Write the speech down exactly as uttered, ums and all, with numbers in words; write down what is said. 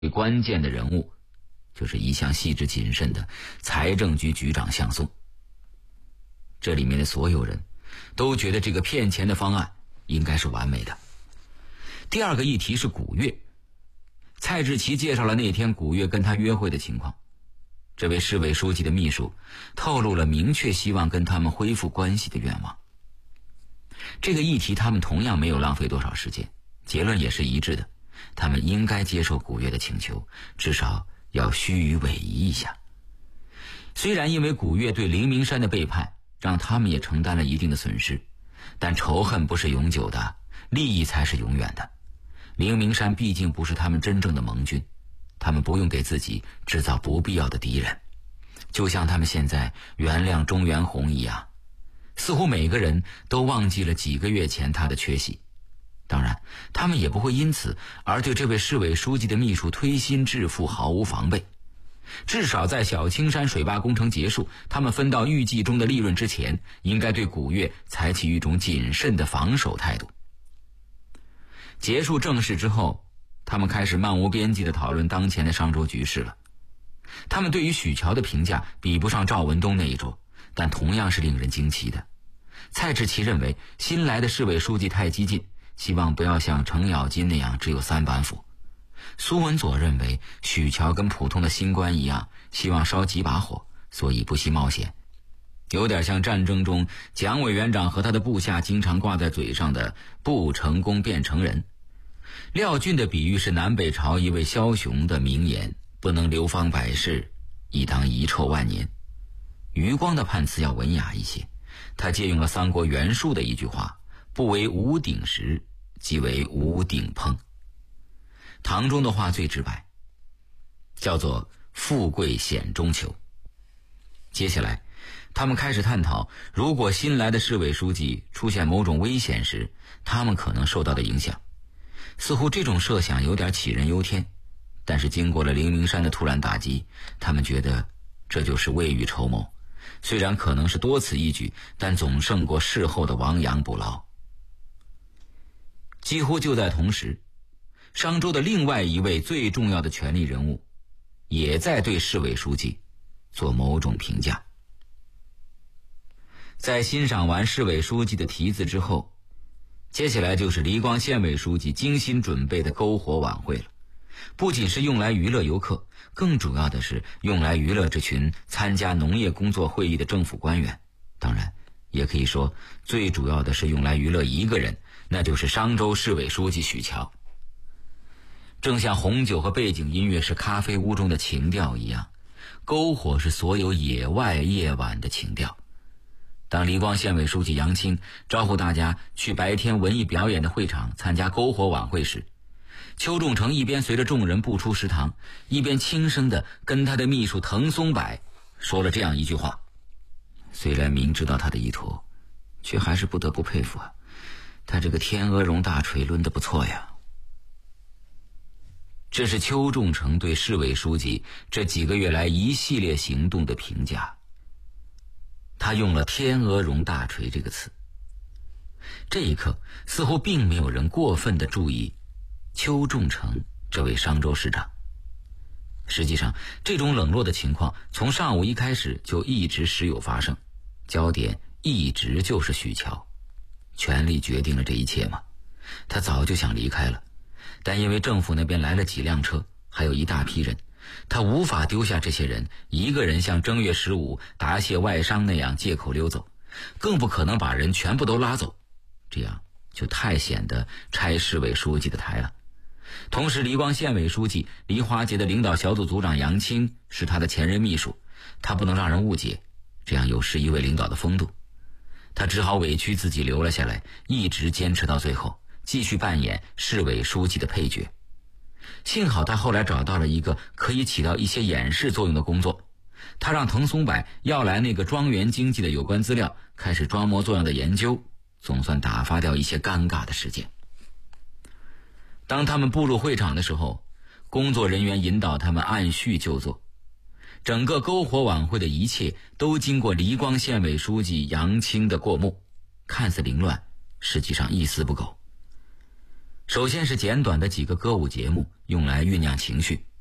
最关键的人物就是一向细致谨慎的财政局局长向松。这里面的所有人都觉得这个骗钱的方案应该是完美的。第二个议题是古月。蔡志奇介绍了那天古月跟他约会的情况，这位市委书记的秘书透露了明确希望跟他们恢复关系的愿望。这个议题他们同样没有浪费多少时间，结论也是一致的，他们应该接受古月的请求，至少要虚与委蛇一下。虽然因为古月对林明山的背叛让他们也承担了一定的损失，但仇恨不是永久的，利益才是永远的。林明山毕竟不是他们真正的盟军，他们不用给自己制造不必要的敌人，就像他们现在原谅钟元红一样，似乎每个人都忘记了几个月前他的缺席。当然他们也不会因此而对这位市委书记的秘书推心置腹毫无防备，至少在小青山水坝工程结束，他们分到预计中的利润之前，应该对古月采取一种谨慎的防守态度。结束正事之后，他们开始漫无边际地讨论当前的商州局势了。他们对于许桥的评价比不上赵文东那一周，但同样是令人惊奇的。蔡志奇认为新来的市委书记太激进，希望不要像程咬金那样只有三板斧。苏文佐认为许桥跟普通的新官一样，希望烧几把火，所以不惜冒险，有点像战争中蒋委员长和他的部下经常挂在嘴上的不成功便成仁。廖俊的比喻是南北朝一位枭雄的名言，不能流芳百世，亦当遗臭万年。余光的判词要文雅一些，他借用了三国袁术的一句话，不为无鼎食，即为无鼎烹。唐中的话最直白，叫做富贵险中求。接下来他们开始探讨，如果新来的市委书记出现某种危险时，他们可能受到的影响。似乎这种设想有点杞人忧天，但是经过了林明山的突然打击，他们觉得这就是未雨绸缪，虽然可能是多此一举，但总胜过事后的亡羊补牢。几乎就在同时，商州的另外一位最重要的权力人物也在对市委书记做某种评价。在欣赏完市委书记的题字之后，接下来就是黎光县委书记精心准备的篝火晚会了。不仅是用来娱乐游客，更主要的是用来娱乐这群参加农业工作会议的政府官员。当然也可以说最主要的是用来娱乐一个人，那就是商州市委书记许桥。正像红酒和背景音乐是咖啡屋中的情调一样，篝火是所有野外夜晚的情调。当黎光县委书记杨青招呼大家去白天文艺表演的会场参加篝火晚会时，邱仲成一边随着众人步出食堂，一边轻声地跟他的秘书滕松柏说了这样一句话。虽然明知道他的意图，却还是不得不佩服啊，他这个天鹅绒大锤抡得不错呀。这是邱仲成对市委书记这几个月来一系列行动的评价。他用了天鹅绒大锤这个词。这一刻似乎并没有人过分地注意邱仲成这位商州市长。实际上这种冷落的情况从上午一开始就一直时有发生，焦点一直就是许桥。权力决定了这一切吗？他早就想离开了，但因为政府那边来了几辆车，还有一大批人，他无法丢下这些人一个人像正月十五答谢外商那样借口溜走，更不可能把人全部都拉走，这样就太显得拆市委书记的台了。同时黎光县委书记黎华杰的领导小组组长杨青是他的前任秘书，他不能让人误解，这样有失一位领导的风度。他只好委屈自己留了下来，一直坚持到最后，继续扮演市委书记的配角。幸好他后来找到了一个可以起到一些掩饰作用的工作，他让滕松柏要来那个庄园经济的有关资料，开始装模作样的研究，总算打发掉一些尴尬的时间。当他们步入会场的时候，工作人员引导他们按序就坐。整个篝火晚会的一切都经过黎光县委书记杨青的过目，看似凌乱，实际上一丝不苟。 首先是简短的几个歌舞节目，用来酝酿情绪。